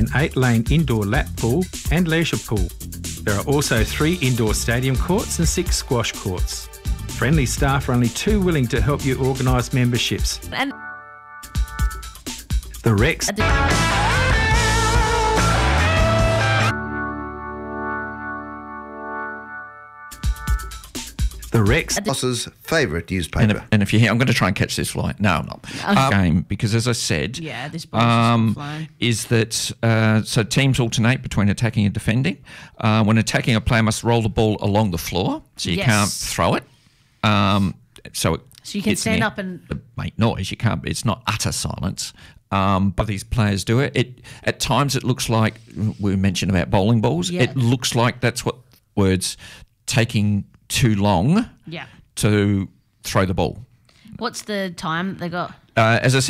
an 8-lane indoor lap pool and leisure pool. There are also 3 indoor stadium courts and 6 squash courts. Friendly staff are only too willing to help you organise memberships. And The Rex. The Rex. Boss's favourite newspaper. And if you hear, I'm going to try and catch this fly. No, I'm not. Game, because as I said, yeah, this ball's flying. is that so teams alternate between attacking and defending. When attacking, a player must roll the ball along the floor, so you can't throw it. So you can stand up and make noise. You can't. It's not utter silence. But these players do it. At times it looks like we mentioned about bowling balls. Yeah. It looks like that's what words taking too long to throw the ball. What's the time they got? As I said,